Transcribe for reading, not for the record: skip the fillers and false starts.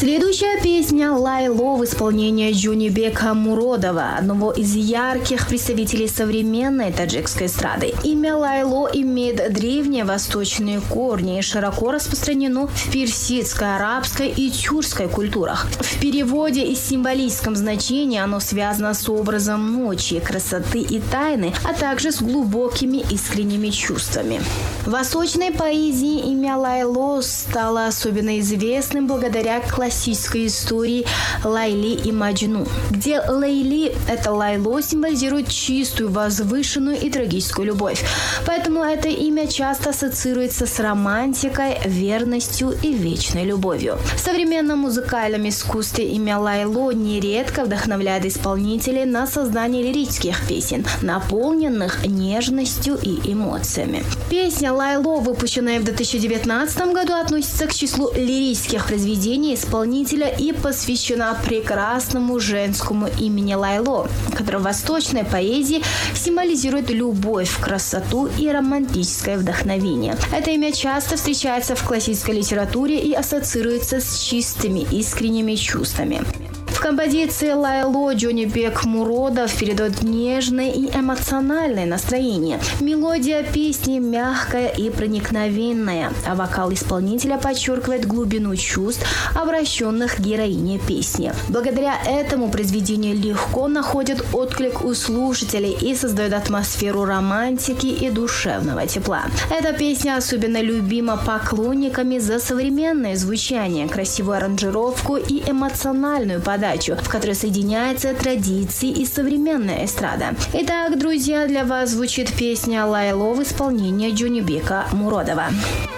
Следующая песня «Лайло» в исполнении Джонибека Муродова, одного из ярких представителей современной таджикской эстрады. Имя Лайло имеет древние восточные корни и широко распространено в персидской, арабской и тюркской культурах. В переводе и символическом значении оно связано с образом ночи, красоты и тайны, а также с глубокими искренними чувствами. В восточной поэзии имя Лайло стало особенно известным благодаря классической истории Лайли и Маджну, где Лейли, это Лайло, символизирует чистую, возвышенную и трагическую любовь. Поэтому это имя часто ассоциируется с романтикой, верностью и вечной любовью. В современном музыкальном искусстве имя Лайло нередко вдохновляет исполнителей на создание лирических песен, наполненных нежностью и эмоциями. Песня «Лайло», выпущенная в 2019 году, относится к числу лирических произведений исполнителя и посвящена прекрасному женскому имени Лайло, которое в восточной поэзии символизирует любовь, красоту и романтическое вдохновение. Это имя часто встречается в классической литературе и ассоциируется с чистыми, искренними чувствами. В композиции «Лайло» Джонибек Муродов передает нежное и эмоциональное настроение. Мелодия песни мягкая и проникновенная, а вокал исполнителя подчеркивает глубину чувств, обращенных к героине песни. Благодаря этому произведение легко находит отклик у слушателей и создает атмосферу романтики и душевного тепла. Эта песня особенно любима поклонниками за современное звучание, красивую аранжировку и эмоциональную подачу, в которой соединяются традиции и современная эстрада. Итак, друзья, для вас звучит песня «Лайло» в исполнении Джонибека Муродова.